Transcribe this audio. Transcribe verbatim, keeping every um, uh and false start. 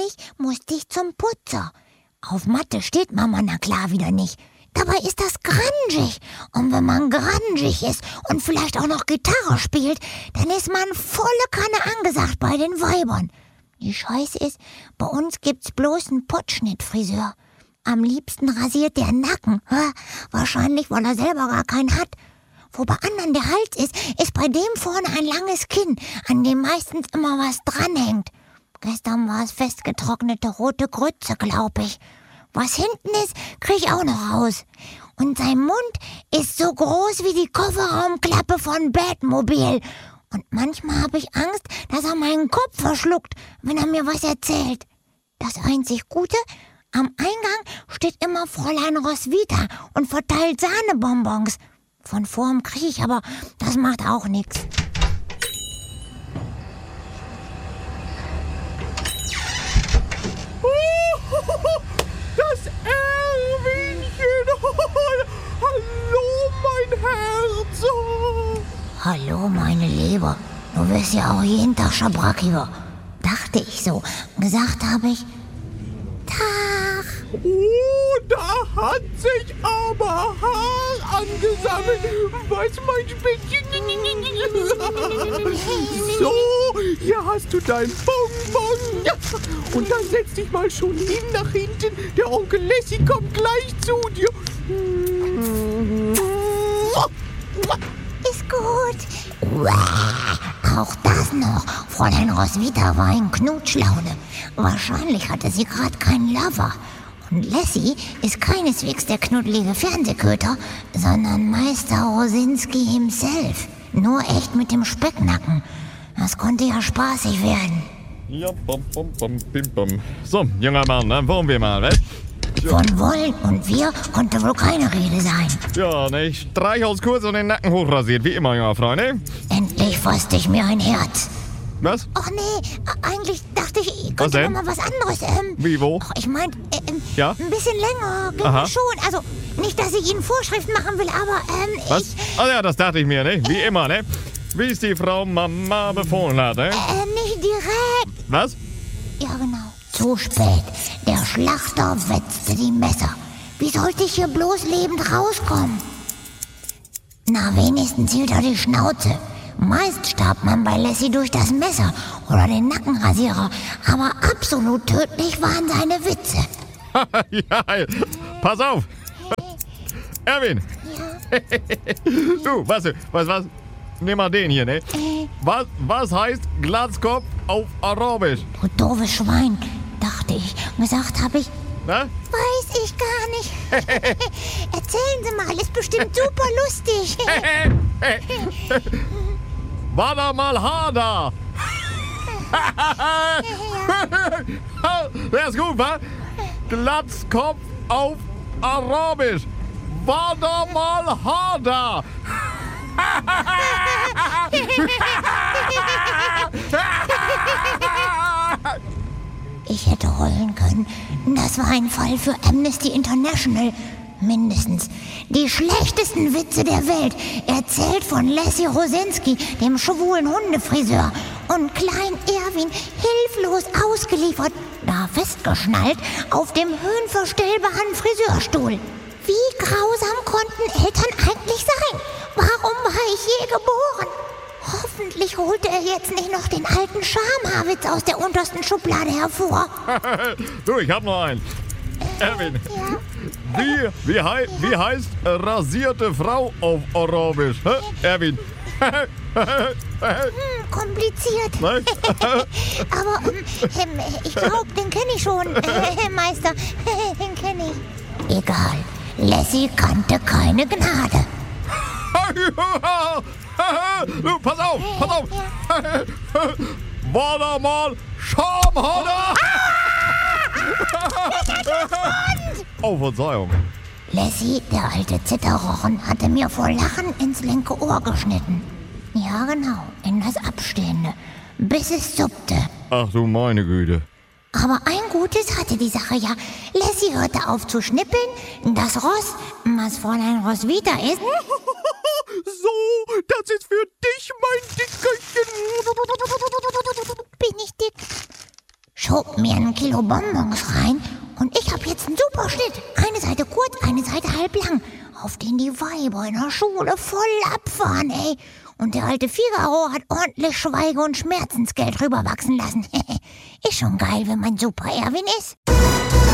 ich, musste ich zum Putzer. Auf Matte steht Mama na klar wieder nicht. Dabei ist das grungig. Und wenn man grungig ist und vielleicht auch noch Gitarre spielt, dann ist man volle Kanne angesagt bei den Weibern. Die Scheiße ist, bei uns gibt's bloß einen Pottschnittfriseur. Am liebsten rasiert der Nacken. Ha, wahrscheinlich, weil er selber gar keinen hat. Wo bei anderen der Hals ist, ist bei dem vorne ein langes Kinn, an dem meistens immer was dranhängt. Gestern war es festgetrocknete rote Grütze, glaub ich. Was hinten ist, krieg ich auch noch raus. Und sein Mund ist so groß wie die Kofferraumklappe von Batmobil. Und manchmal habe ich Angst, dass er meinen Kopf verschluckt, wenn er mir was erzählt. Das einzig Gute, am Eingang steht immer Fräulein Roswitha und verteilt Sahnebonbons. Von vorn kriege ich, aber das macht auch nichts. Das Erwinchen! Hallo, mein Herz! Hallo, meine Leber. Du wirst ja auch jeden Tag schabrackiger. Dachte ich so. Gesagt habe ich, Tag. Oh, da hat sich aber Haar angesammelt. Was, mein Spätzchen? So, hier hast du dein Bonbon. Ja. Und dann setz dich mal schon hin nach hinten. Der Onkel Lassie kommt gleich zu dir. Ist gut. Auch das noch. Fräulein Roswitha war in Knutschlaune. Wahrscheinlich hatte sie gerade keinen Lover. Und Lassie ist keineswegs der knuddelige Fernsehköter, sondern Meister Rosinski himself. Nur echt mit dem Specknacken. Das konnte ja spaßig werden. Ja, bom, bom, bom, bim, bom. So, junger Mann, dann wollen wir mal, was? Von wollen und wir konnte wohl keine Rede sein. Ja, ne, Streichholzkurs und den Nacken hochrasiert, wie immer, junger Freunde. Endlich fasste ich mir ein Herz. Was? Ach nee, eigentlich dachte ich, ich Was könnte denn? noch mal was anderes. Ähm, Wie, wo? Ach, ich meinte, äh, ähm, Ja? ein bisschen länger, ging Aha. schon. Also, nicht, dass ich Ihnen Vorschriften machen will, aber, ähm, Was? ich, Ah ja, das dachte ich mir, ne? Wie immer, ne? Wie es die Frau Mama befohlen hat, ne? äh, nicht direkt. Was? Ja, genau. Zu spät. Der Schlachter wetzte die Messer. Wie sollte ich hier bloß lebend rauskommen? Na, wenigstens hielt er die Schnauze. Meist starb man bei Lassie durch das Messer oder den Nackenrasierer, aber absolut tödlich waren seine Witze. Ja, pass auf. Erwin. Du, was, was, was? Nimm mal den hier, ne? Was, was heißt Glatzkopf auf Arabisch? Du doofes Schwein, dachte ich. Gesagt habe ich, Na? weiß ich gar nicht. Erzählen Sie mal, ist bestimmt super lustig. War da mal Hada? Der ist gut, wa? Glatzkopf auf Arabisch. War da mal Hada? Ich hätte heulen können. Das war ein Fall für Amnesty International. Mindestens. Die schlechtesten Witze der Welt. Erzählt von Lassie Rosinski, dem schwulen Hundefriseur. Und Klein Erwin hilflos ausgeliefert, da festgeschnallt, auf dem höhenverstellbaren Friseurstuhl. Wie grausam konnten Eltern eigentlich sein? Warum war ich je geboren? Hoffentlich holte er jetzt nicht noch den alten Schamhaarwitz aus der untersten Schublade hervor. Du, ich hab noch einen. Erwin, Ja. wie, wie, hei, wie heißt rasierte Frau auf Arabisch? Hä? Erwin. Hm, kompliziert. Nein? Aber ähm, ich glaube, den kenne ich schon, äh, Meister. Den kenne ich. Egal. Lassie kannte keine Gnade. Du, pass auf, pass auf. War da mal Schamhader? Oh, Verzeihung. Lassie, der alte Zitterrochen, hatte mir vor Lachen ins linke Ohr geschnitten. Ja, genau, in das Abstehende, bis es suppte. Ach du meine Güte. Aber ein Gutes hatte die Sache ja. Lassie hörte auf zu schnippeln. Das Ross, was Fräulein Roswitha ist, So, das ist für dich, mein Dickerchen. bin ich dick. schob mir ein Kilo Bonbons rein und ich hab jetzt einen super Schnitt. Eine Seite kurz, eine Seite halb lang, auf den die Weiber in der Schule voll abfahren, ey. Und der alte Figaro hat ordentlich Schweige- und Schmerzensgeld rüberwachsen lassen. Ist schon geil, wenn man Super Erwin ist.